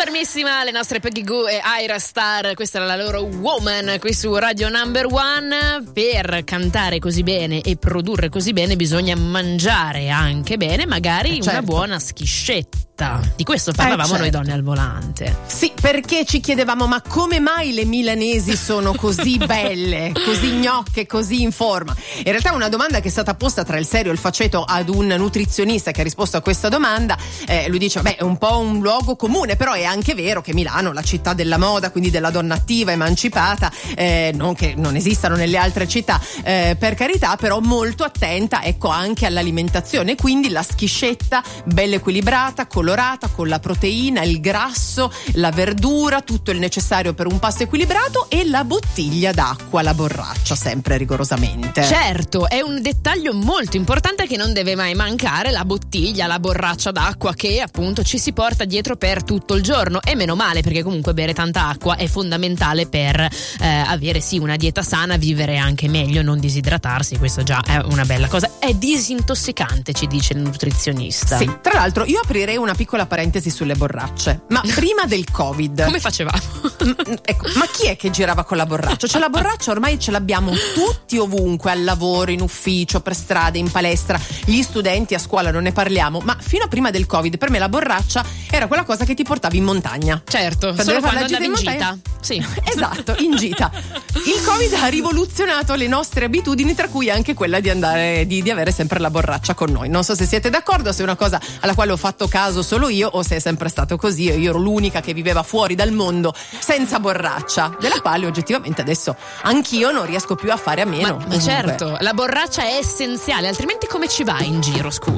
Fermissima le nostre Peggy Goo e Ira Star, questa era la loro Woman qui su Radio Number One. Per cantare così bene e produrre così bene bisogna mangiare anche bene, magari una buona schiscetta. Di questo parlavamo noi donne al volante. Sì, perché ci chiedevamo ma come mai le milanesi sono così belle, così gnocche, così in forma? In realtà è una domanda che è stata posta tra il serio e il faceto ad un nutrizionista che ha risposto a questa domanda. Lui dice è un po' un luogo comune, però è anche vero che Milano, la città della moda, quindi della donna attiva, emancipata, non che non esistano nelle altre città, per carità, però molto attenta, ecco, anche all'alimentazione, quindi la schiscetta bella equilibrata, colorata, con la proteina, il grasso, la verdura, tutto il necessario per un pasto equilibrato, e la bottiglia d'acqua, la borraccia, sempre rigorosamente. Certo, è un dettaglio molto importante che non deve mai mancare, la bottiglia, la borraccia d'acqua che appunto ci si porta dietro per tutto il giorno, e meno male, perché comunque bere tanta acqua è fondamentale per avere sì una dieta sana, vivere anche meglio, non disidratarsi, questo già è una bella cosa. È disintossicante, ci dice il nutrizionista. Sì, tra l'altro io aprirei una piccola parentesi sulle borracce, ma prima del Covid come facevamo? Ecco, ma chi è che girava con la borraccia? Cioè la borraccia ormai ce l'abbiamo tutti ovunque, al lavoro, in ufficio, per strada, in palestra, gli studenti a scuola non ne parliamo, ma fino a prima del Covid per me la borraccia era quella cosa che ti portavi in montagna. Certo, per solo quando andavi in gita. Sì. Esatto, in gita. Il Covid ha rivoluzionato le nostre abitudini, tra cui anche quella di andare di avere sempre la borraccia con noi. Non so se siete d'accordo, se è una cosa alla quale ho fatto caso solo io o se è sempre stato così. Io ero l'unica che viveva fuori dal mondo senza borraccia, della quale oggettivamente adesso anch'io non riesco più a fare a meno. Ma certo, la borraccia è essenziale, altrimenti come ci vai in giro, scusa?